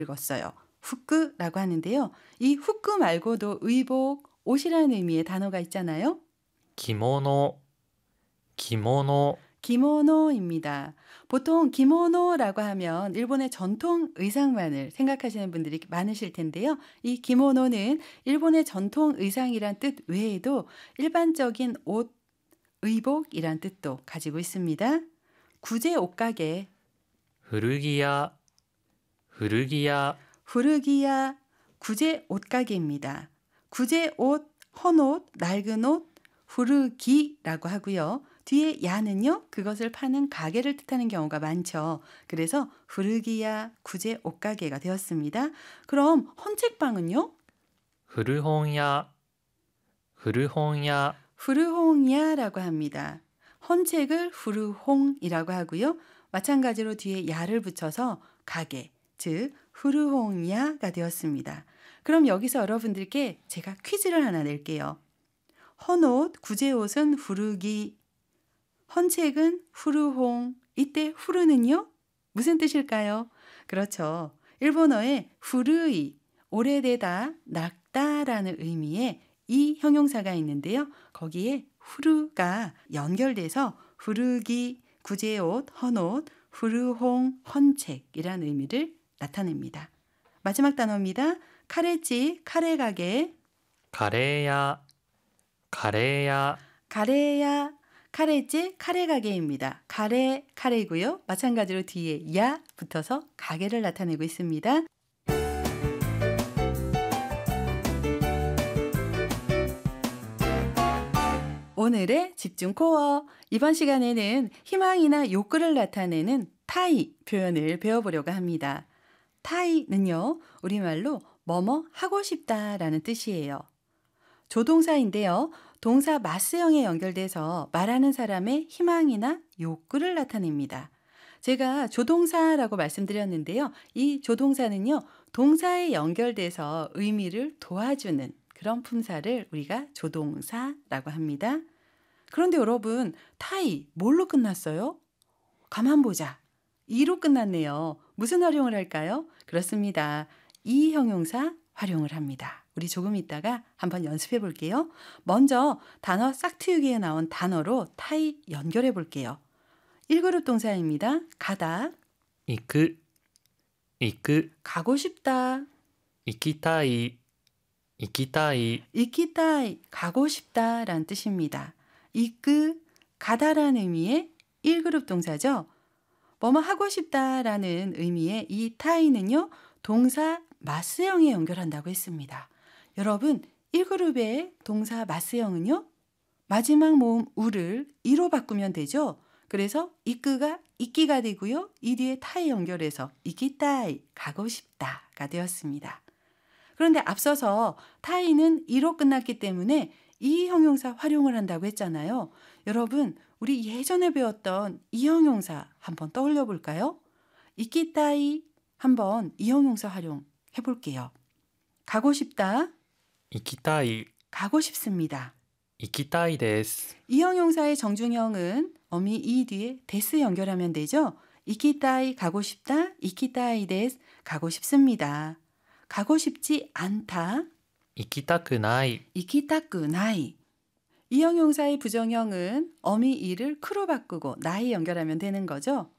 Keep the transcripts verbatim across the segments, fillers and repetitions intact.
읽었어요. 후크라고 하는데요. 이 후크 말고도 의복, 옷이라는 의미의 단어가 있잖아요. 着物、着物、 기모노입니다. 보통 기모노라고 하면 일본의 전통 의상만을 생각하시는 분들이 많으실 텐데요. 이 기모노는 일본의 전통 의상이란 뜻 외에도 일반적인 옷, 의복이란 뜻도 가지고 있습니다. 구제 옷가게, 古着屋、古着屋、 후르기야, 구제 옷가게입니다. 구제 옷, 헌옷, 낡은 옷, 후르기라고 하고요. 뒤에 야는요, 그것을 파는 가게를 뜻하는 경우가 많죠. 그래서 후르기야, 구제 옷가게가 되었습니다. 그럼 헌책방은요? 古本屋、古本屋、 후르홍야라고 합니다. 헌책을 후르홍이라고 하고요. 마찬가지로 뒤에 야를 붙여서 가게, 즉 후르홍야가 되었습니다. 그럼 여기서 여러분들께 제가 퀴즈를 하나 낼게요. 헌옷, 구제옷은 후르기, 헌책은 후르홍. 이때 후르는요? 무슨 뜻일까요? 그렇죠. 일본어에 후르이, 오래되다, 낡다라는 의미의 이 형용사가 있는데요. 거기에 후르가 연결돼서 후르기, 구제옷, 헌옷, 후르홍, 헌책이라는 의미를 나타냅니다. 마지막 단어입니다. 카레집, 카레가게, カレー屋、カレー屋、 가래야, 카레집, 카레가게입니다. 가래, 카레고요. 마찬가지로 뒤에 야 붙어서 가게를 나타내고 있습니다. 오늘의 집중 코어. 이번 시간에는 희망이나 욕구를 나타내는 타이 표현을 배워보려고 합니다. 타이는요, 우리말로 뭐뭐 하고 싶다라는 뜻이에요. 조동사인데요. 동사 마스형에 연결돼서 말하는 사람의 희망이나 욕구를 나타냅니다. 제가 조동사라고 말씀드렸는데요. 이 조동사는요, 동사에 연결돼서 의미를 도와주는 그런 품사를 우리가 조동사라고 합니다. 그런데 여러분, 타이 뭘로 끝났어요? 가만 보자. 이로 끝났네요. 무슨 활용을 할까요? 그렇습니다. 이 형용사 활용을 합니다. 우리 조금 있다가 한번 연습해 볼게요. 먼저 단어 싹트우기에 나온 단어로 타이 연결해 볼게요. 일 그룹 동사입니다. 가다, 行く、行く、 가고 싶다, 行きたい、行きたい、 이키타이, 가고 싶다라는 뜻입니다. 이끄, 가다라는 의미의 일 그룹 동사죠. 뭐뭐 하고 싶다라는 의미의 이 타이는요, 동사 마스형에 연결한다고 했습니다. 여러분, 일 그룹의 동사 마스형은요, 마지막 모음 우를 이로 바꾸면 되죠. 그래서 이끄가 이끼가 되고요. 이 뒤에 타이 연결해서 이키타이, 가고 싶다가 되었습니다. 그런데 앞서서 타이는 이로 끝났기 때문에 이 형용사 활용을 한다고 했잖아요. 여러분, 우리 예전에 배웠던 이 형용사 한번 떠올려 볼까요? 이키타이 한번 이 형용사 활용해 볼게요. 가고 싶다, 行きたい、 가고 싶습니다. 行きたいです。 이 형용사의 정중형은 어미 이 뒤에 데스 연결하면 되죠. 이키타이, 가고 싶다, 이키타이 데스, 가고 싶습니다. 가고 싶지 않다, 行きたくない、 이키타쿠 나이. 이 형용사의 부정형은 어미 이를 크로 바꾸고 나이 연결하면 되는 거죠.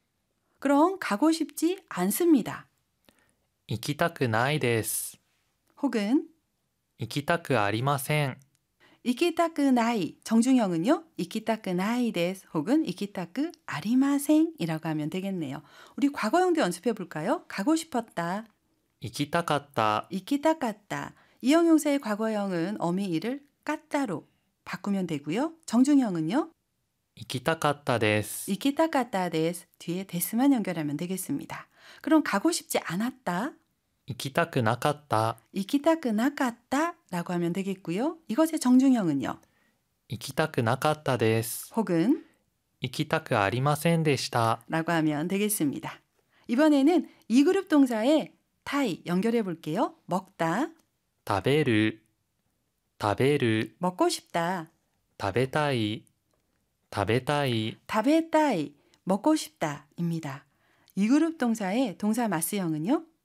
그럼 가고 싶지 않습니다. 行きたくないです。 혹은 行きたくありません。 이키타쿠 나이. 정중형은요. 이키타쿠 나이 데스 혹은 이키타쿠 아리마센이라고 하면 되겠네요. 우리 과거형도 연습해 볼까요? 가고 싶었다, 行きたかった、 이키타까다. 이 형용사의 과거형은 어미 이를 까따로 바꾸면 되고요. 정중형은요. 行きたかったです。 이키타까다 데스 뒤에 데스만 연결하면 되겠습니다. 그럼 가고 싶지 않았다, 行きたくなかった、 이키타쿠 나까다 라고 하면 되겠고요. 이것의 정중형은요. 行きたくなかったです。 혹은 行きたくありませんでした。 라고 하면 되겠습니다. 이번에는 이 그룹 동사에 타이 연결해 볼게요. 먹다, 食べる、食べる、 먹고 싶다, 食べたい、食べたい、 다베따이, 먹고 싶다입니다. 이 그룹 동사의 동사 마스형은요.